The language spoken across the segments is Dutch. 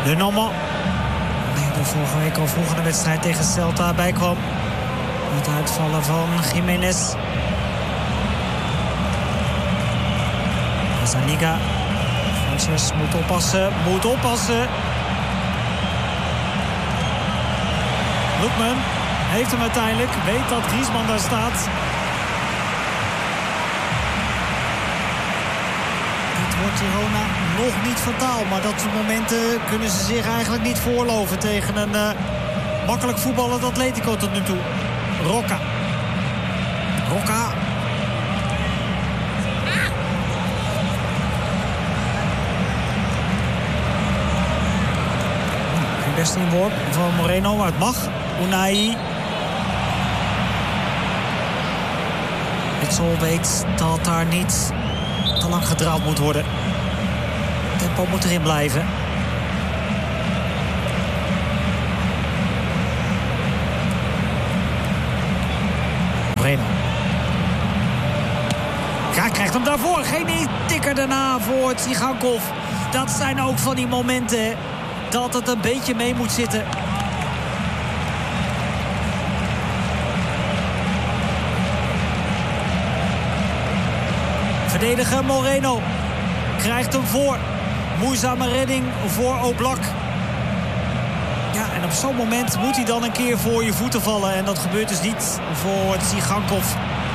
De Normand. Die er vorige week al vroeg in de wedstrijd tegen Celta bij kwam. Het uitvallen van Jiménez. Zaniga. Sanchez moet oppassen. Lookman heeft hem uiteindelijk. Weet dat Griezmann daar staat. Dit wordt Girona nog niet fataal. Maar dat soort momenten kunnen ze zich eigenlijk niet voorloven tegen een makkelijk voetballend Atletico tot nu toe. Roca. Beste inworp van Moreno, maar het mag. Unai. Witsel weet dat daar niet te lang gedraald moet worden. Tempo moet erin blijven. Moreno. Ja, krijgt hem daarvoor. Geen tikker daarna voor Tsigankov. Dat zijn ook van die momenten dat het een beetje mee moet zitten. Verdediger Moreno krijgt hem voor. Moeizame redding voor Oblak. Ja, en op zo'n moment moet hij dan een keer voor je voeten vallen. En dat gebeurt dus niet voor Tsigankov.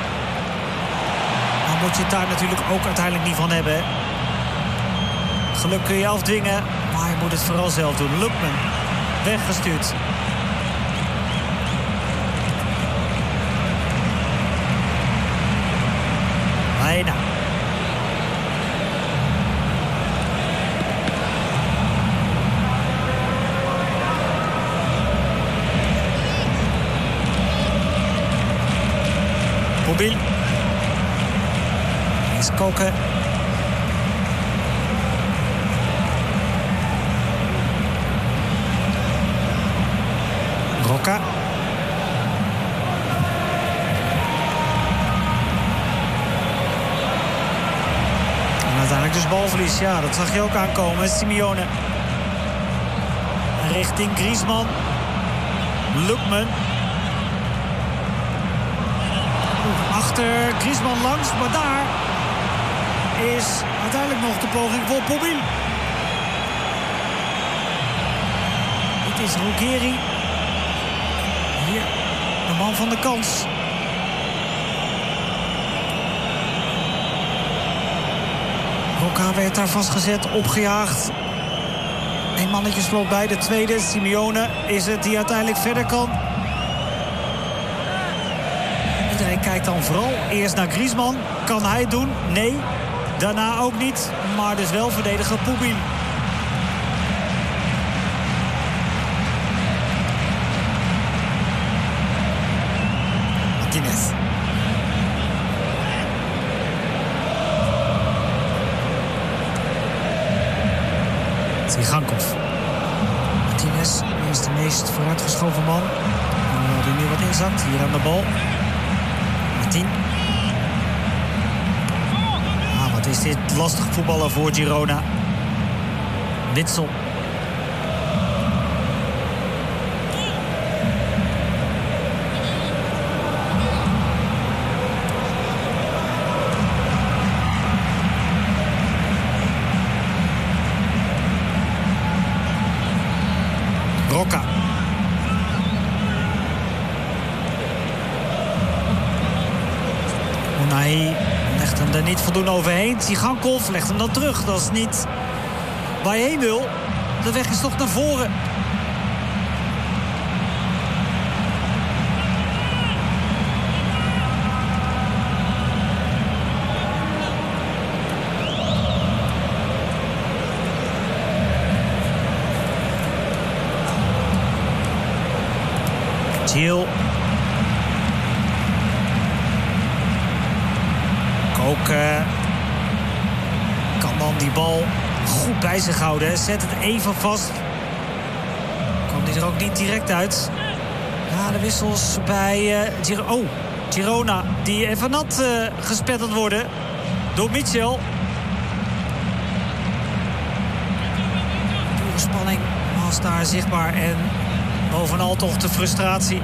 Dan moet je het daar natuurlijk ook uiteindelijk niet van hebben. Geluk kun je afdwingen, maar je moet het vooral zelf doen. Lookman, weggestuurd. Bijna. Pobil. Is Koken. Roca. En uiteindelijk dus balverlies. Ja, dat zag je ook aankomen. Simeone. Richting Griezmann. Lookman. Achter Griezmann langs. Maar daar is uiteindelijk nog de poging voor Pobil. Dit is Ruggeri. Hier, de man van de kans. Roca werd daar vastgezet, opgejaagd. 1 mannetje vloog bij, de tweede. Simeone is het die uiteindelijk verder kan. Iedereen kijkt dan vooral eerst naar Griezmann. Kan hij het doen? Nee. Daarna ook niet. Maar dus wel verdediger Pobil. Martinez. Tsigankov. Martinez is de meest vooruitgeschoven man. Die nu wat inzakt. Hier aan de bal. Martin. Wat is dit lastig voetballen voor Girona. Witsel. Roca. Unai legt hem er niet voldoende overheen. Tsigankov legt hem dan terug. Dat is niet waar je heen wil. De weg is toch naar voren. Gil. Koken kan dan die bal goed bij zich houden. Zet het even vast. Kwam die er ook niet direct uit. Ja, de wissels bij Girona. Die even nat gespetterd worden door Mitchell. Pure spanning was daar zichtbaar. En bovenal toch de frustratie.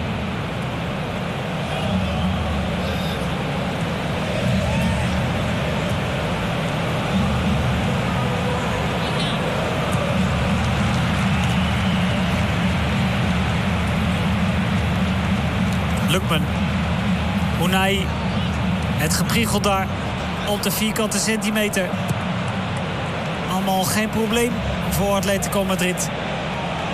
Lukman. Unai. Het gepriegel daar op de vierkante centimeter. Allemaal geen probleem voor Atletico Madrid.